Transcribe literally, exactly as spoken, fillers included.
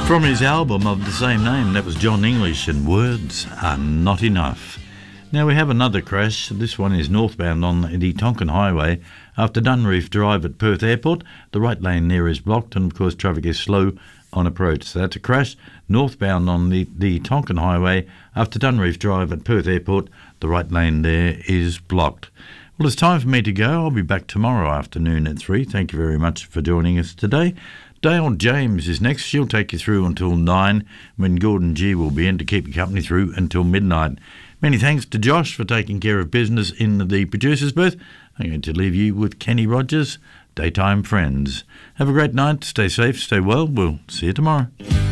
From his album of the same name, that was John English, and Words Are Not Enough. Now we have another crash. This one is northbound on the Tonkin Highway. After Dunreef Drive at Perth Airport, the right lane there is blocked, and of course traffic is slow on approach. So that's a crash northbound on the, the Tonkin Highway. After Dunreef Drive at Perth Airport, the right lane there is blocked. Well, it's time for me to go. I'll be back tomorrow afternoon at three. Thank you very much for joining us today. Dale James is next. She'll take you through until nine, when Gordon G will be in to keep you company through until midnight. Many thanks to Josh for taking care of business in the producer's booth. I'm going to leave you with Kenny Rogers, Daytime Friends. Have a great night. Stay safe, stay well. We'll see you tomorrow.